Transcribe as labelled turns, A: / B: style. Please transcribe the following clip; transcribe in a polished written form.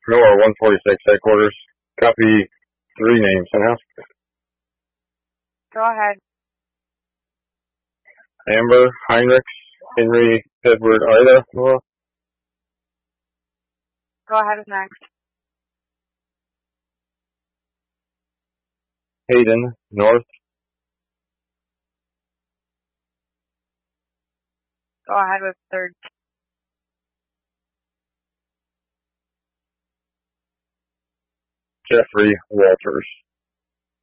A: NOR 146 headquarters. Copy 3 names in-house.
B: Go ahead.
A: Amber, Heinrichs, Henry, Edward, Ida, Nora.
B: Go ahead with next.
A: Hayden, North.
B: Go ahead with third.
A: Jeffrey Walters.